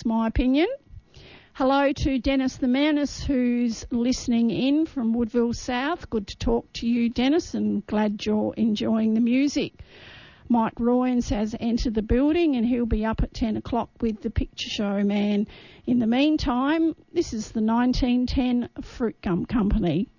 my opinion. Hello to Dennis the Menace, who's listening in from Woodville South. Good to talk to you, Dennis, and glad you're enjoying the music. Mike Royans has entered the building and he'll be up at 10 o'clock with the Picture Show Man. In the meantime, this is the 1910 Fruit Gum Company.